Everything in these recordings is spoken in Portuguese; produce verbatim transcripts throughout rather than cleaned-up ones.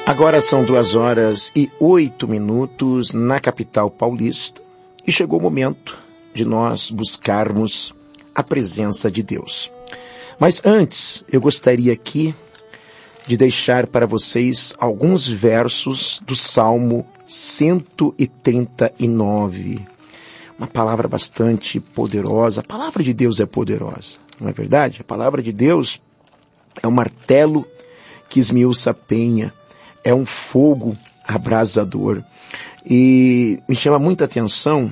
Agora são duas horas e oito minutos na capital paulista e chegou o momento de nós buscarmos a presença de Deus. Mas antes, eu gostaria aqui de deixar para vocês alguns versos do Salmo cento e trinta e nove. Uma palavra bastante poderosa. A palavra de Deus é poderosa, não é verdade? A palavra de Deus é um martelo que esmiuça a penha. É um fogo abrasador. E me chama muita atenção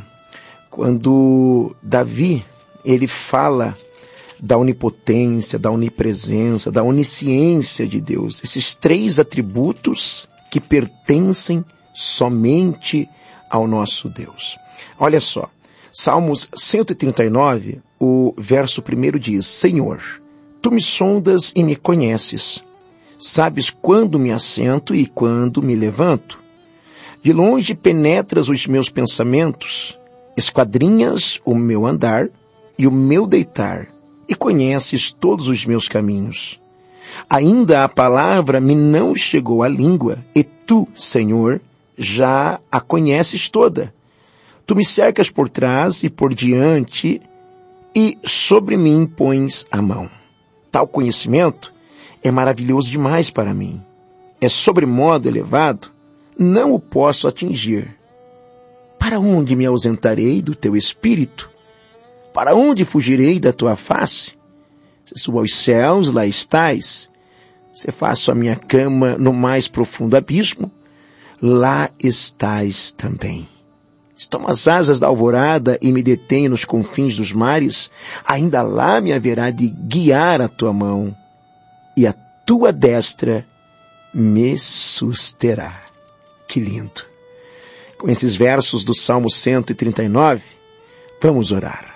quando Davi, ele fala da onipotência, da onipresença, da onisciência de Deus. Esses três atributos que pertencem somente ao nosso Deus. Olha só, Salmos cento e trinta e nove, o verso primeiro diz: Senhor, tu me sondas e me conheces. Sabes quando me assento e quando me levanto. De longe penetras os meus pensamentos, esquadrinhas o meu andar e o meu deitar, e conheces todos os meus caminhos. Ainda a palavra me não chegou à língua, e tu, Senhor, já a conheces toda. Tu me cercas por trás e por diante, e sobre mim pões a mão. Tal conhecimento é maravilhoso demais para mim. É sobremodo elevado, não o posso atingir. Para onde me ausentarei do teu espírito? Para onde fugirei da tua face? Se subo aos céus, lá estás. Se faço a minha cama no mais profundo abismo, lá estás também. Se tomo as asas da alvorada e me detenho nos confins dos mares, ainda lá me haverá de guiar a tua mão, e a tua destra me susterá. Que lindo! Com esses versos do Salmo cento e trinta e nove, vamos orar.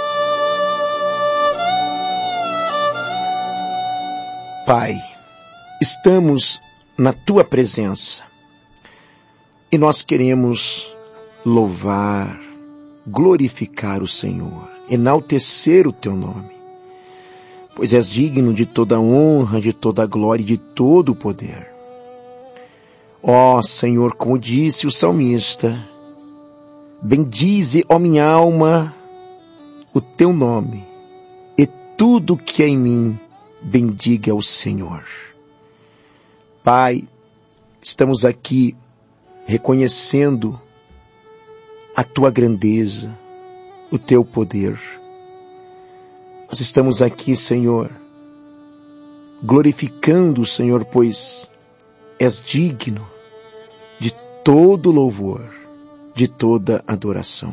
Pai, estamos na tua presença e nós queremos louvar, glorificar o Senhor, enaltecer o teu nome. Pois és digno de toda honra, de toda glória e de todo o poder. Ó Senhor, como disse o salmista, bendize, ó minha alma, o teu nome, e tudo que é em mim, bendiga o Senhor. Pai, estamos aqui reconhecendo a tua grandeza, o teu poder. Nós estamos aqui, Senhor, glorificando o Senhor, pois és digno de todo louvor, de toda adoração.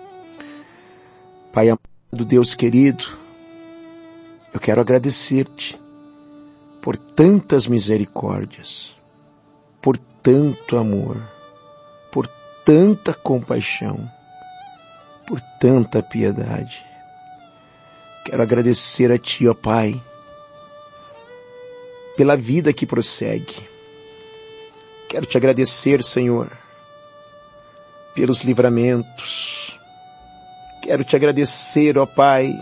Pai amado, Deus querido, eu quero agradecer-te por tantas misericórdias, por tanto amor, por tanta compaixão, por tanta piedade. Quero agradecer a Ti, ó Pai, pela vida que prossegue. Quero Te agradecer, Senhor, pelos livramentos. Quero Te agradecer, ó Pai,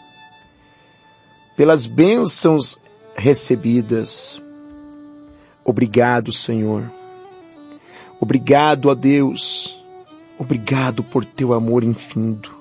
pelas bênçãos recebidas. Obrigado, Senhor. Obrigado, ó Deus. Obrigado por Teu amor infindo.